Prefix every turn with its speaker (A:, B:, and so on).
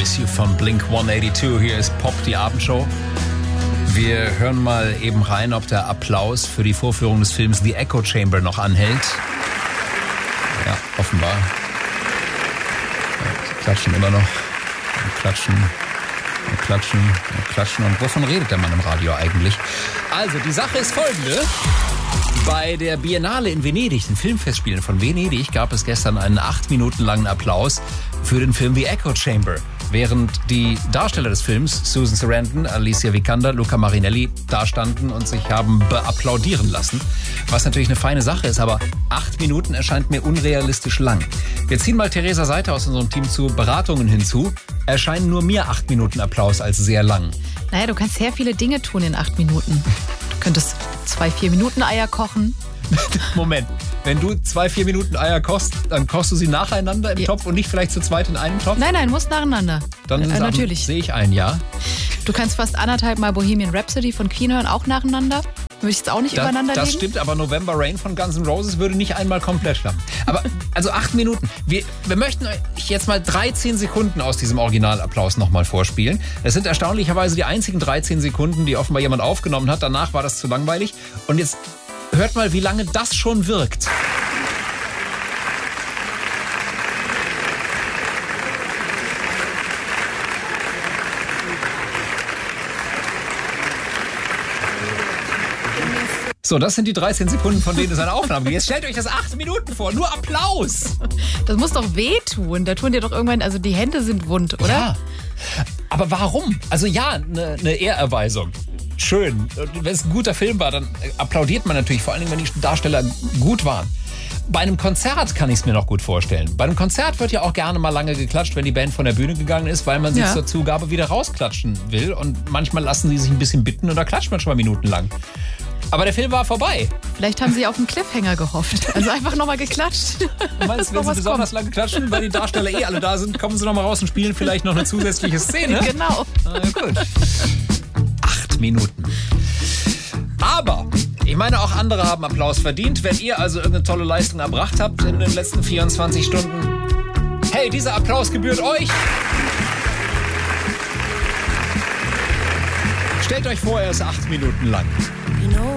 A: Miss You von Blink 182. Hier ist Pop, die Abendshow. Wir hören mal eben rein, ob der Applaus für die Vorführung des Films The Echo Chamber noch anhält. Ja, offenbar. Ja, sie klatschen immer noch. Und klatschen. Und klatschen. Und klatschen. Und wovon redet der Mann im Radio eigentlich? Also, die Sache ist folgende. Bei der Biennale in Venedig, den Filmfestspielen von Venedig, gab es gestern einen 8 Minuten langen Applaus für den Film The Echo Chamber. Während die Darsteller des Films, Susan Sarandon, Alicia Vikander, Luca Marinelli, dastanden und sich haben beapplaudieren lassen. Was natürlich eine feine Sache ist, aber 8 Minuten erscheint mir unrealistisch lang. Wir ziehen mal Theresa Seiter aus unserem Team zu Beratungen hinzu. Erscheinen nur mir 8 Minuten Applaus als sehr lang.
B: Naja, du kannst sehr viele Dinge tun in 8 Minuten. Du könntest 2 4-Minuten-Eier kochen.
A: Moment, wenn du 2 4-Minuten-Eier kochst, dann kochst du sie nacheinander im Topf und nicht vielleicht zu zweit in einem Topf?
B: Nein, musst nacheinander.
A: Dann
B: natürlich.
A: Sehe ich ein, ja.
B: Du kannst fast 1,5 Mal Bohemian Rhapsody von Queen hören, auch nacheinander. Würde ich jetzt auch nicht übereinander legen?
A: Das stimmt, aber November Rain von Guns N' Roses würde nicht einmal komplett klappen. Aber, also 8 Minuten. Wir möchten euch jetzt mal 13 Sekunden aus diesem Originalapplaus nochmal vorspielen. Das sind erstaunlicherweise die einzigen 13 Sekunden, die offenbar jemand aufgenommen hat. Danach war das zu langweilig. Und jetzt hört mal, wie lange das schon wirkt. So, das sind die 13 Sekunden, von denen es eine Aufnahme gibt. Jetzt stellt euch das 8 Minuten vor, nur Applaus.
B: Das muss doch wehtun. Da tun dir doch irgendwann, also die Hände sind wund, oder?
A: Ja, aber warum? Also ja, eine Ehrerweisung. Schön. Wenn es ein guter Film war, dann applaudiert man natürlich, vor allem, wenn die Darsteller gut waren. Bei einem Konzert kann ich es mir noch gut vorstellen. Bei einem Konzert wird ja auch gerne mal lange geklatscht, wenn die Band von der Bühne gegangen ist, weil man sie zur Zugabe wieder rausklatschen will. Und manchmal lassen sie sich ein bisschen bitten und da klatscht man schon mal minutenlang. Aber der Film war vorbei.
B: Vielleicht haben sie auf einen Cliffhanger gehofft. Also einfach nochmal geklatscht.
A: Du meinst, wenn sie besonders lange klatschen, weil die Darsteller alle da sind, kommen sie nochmal raus und spielen vielleicht noch eine zusätzliche Szene?
B: Genau.
A: Na gut. 8 Minuten. Aber, ich meine, auch andere haben Applaus verdient. Wenn ihr also irgendeine tolle Leistung erbracht habt in den letzten 24 Stunden, hey, dieser Applaus gebührt euch. Stellt euch vor, er ist 8 Minuten lang.
C: You know